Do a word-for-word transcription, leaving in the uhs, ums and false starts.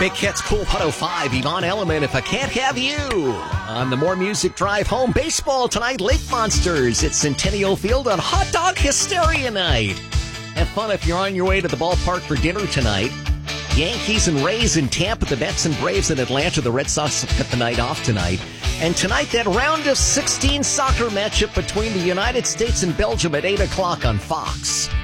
Big Hits Cool one oh five, Yvonne Elliman, If I Can't Have You. On the More Music Drive Home, baseball tonight, Lake Monsters at Centennial Field on Hot Dog Hysteria Night. Have fun if you're on your way to the ballpark for dinner tonight. Yankees and Rays in Tampa, the Mets and Braves in Atlanta. The Red Sox have got the night off tonight. And tonight, that round of sixteen soccer matchup between the United States and Belgium at eight o'clock on Fox.